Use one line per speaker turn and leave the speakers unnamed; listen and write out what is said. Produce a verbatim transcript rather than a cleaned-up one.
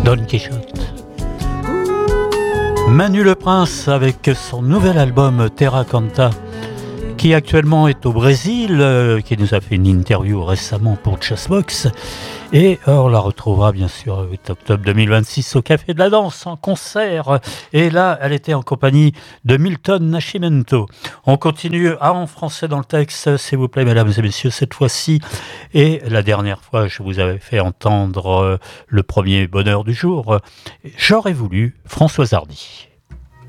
Don Quichotte. Manu Le Prince avec son nouvel album Terra Canta, qui actuellement est au Brésil, euh, qui nous a fait une interview récemment pour Jazzbox. Et euh, on la retrouvera bien sûr le huit octobre deux mille vingt-six au Café de la Danse en concert. Et là, elle était en compagnie de Milton Nascimento. On continue à en français dans le texte, s'il vous plaît, mesdames et messieurs, cette fois-ci. Et la dernière fois, je vous avais fait entendre euh, le premier bonheur du jour. J'aurais voulu Françoise Hardy.